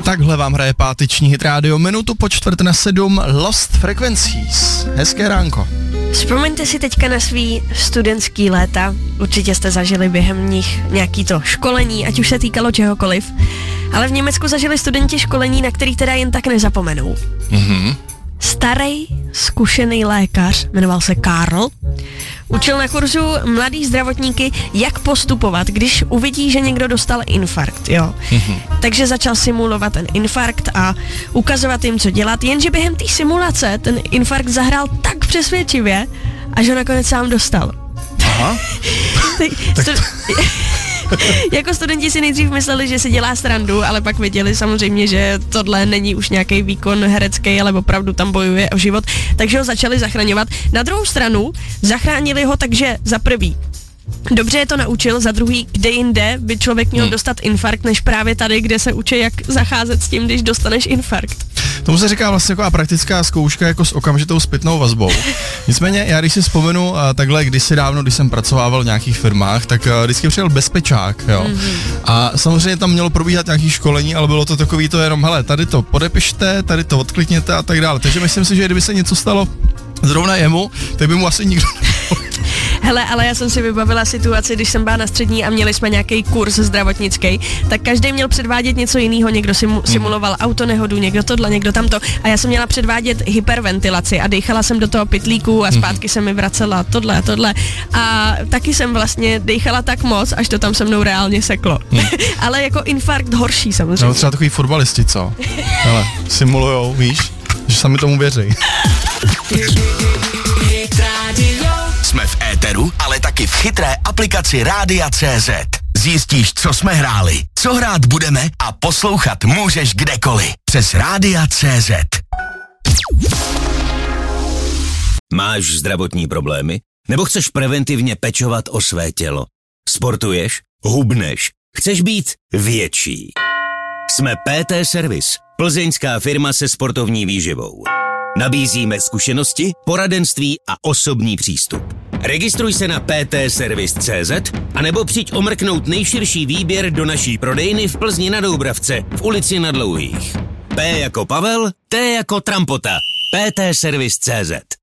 Takhle vám hraje páteční hit rádio minutu po 6:45 Lost Frequencies. Hezké ránko. Vzpomeňte si teďka na svý studentský léta. Určitě jste zažili během nich nějaký to školení, ať už se týkalo čehokoliv. Ale v Německu zažili studenti školení, na který teda jen tak nezapomenou. Starý, zkušený lékař, jmenoval se Karl, učil na kurzu mladý zdravotníky, jak postupovat, když uvidí, že někdo dostal infarkt, jo. Takže začal simulovat ten infarkt a ukazovat jim, co dělat, jenže během té simulace ten infarkt zahrál tak přesvědčivě, až ho nakonec sám dostal. Aha. Jako studenti si nejdřív mysleli, že si dělá srandu, ale pak viděli samozřejmě, že tohle není už nějaký výkon herecký, ale opravdu tam bojuje o život, takže ho začali zachraňovat. Na druhou stranu zachránili ho, takže za prvý dobře je to naučil, za druhý, kde jinde by člověk měl dostat infarkt, než právě tady, kde se učí, jak zacházet s tím, když dostaneš infarkt. Tomu se říká vlastně jako praktická zkouška jako s okamžitou zpětnou vazbou. Nicméně, já když si vzpomenu takhle kdysi dávno, když jsem pracovával v nějakých firmách, tak vždycky přijel bezpečák, jo. A samozřejmě tam mělo probíhat nějaký školení, ale bylo to takový to jenom, hele, tady to podepište, tady to odklikněte a tak dále. Takže myslím si, že kdyby se něco stalo zrovna jemu, tak by mu asi nikdo nemohl. Hele, ale já jsem si vybavila situaci, když jsem byla na střední a měli jsme nějaký kurz zdravotnický, tak každý měl předvádět něco jiného, někdo simuloval autonehodu, někdo tohle, někdo tamto a já jsem měla předvádět hyperventilaci a dejchala jsem do toho pytlíku a zpátky se mi vracela tohle a taky jsem vlastně dejchala tak moc, až to tam se mnou reálně seklo. Ale jako infarkt horší samozřejmě. No třeba takový fotbalisti, co? Hele, simulujou, víš, že sami tomu věří. Jsme v éteru, ale taky v chytré aplikaci Rádia.cz. Zjistíš, co jsme hráli, co hrát budeme a poslouchat můžeš kdekoliv. Přes Rádia.cz. Máš zdravotní problémy? Nebo chceš preventivně pečovat o své tělo? Sportuješ? Hubneš? Chceš být větší? Jsme PT Service, plzeňská firma se sportovní výživou. Nabízíme zkušenosti, poradenství a osobní přístup. Registruj se na ptservice.cz anebo přijď omrknout nejširší výběr do naší prodejny v Plzni na Doubravce v ulici Na Dlouhých. P jako Pavel, T jako Trampota. ptservice.cz.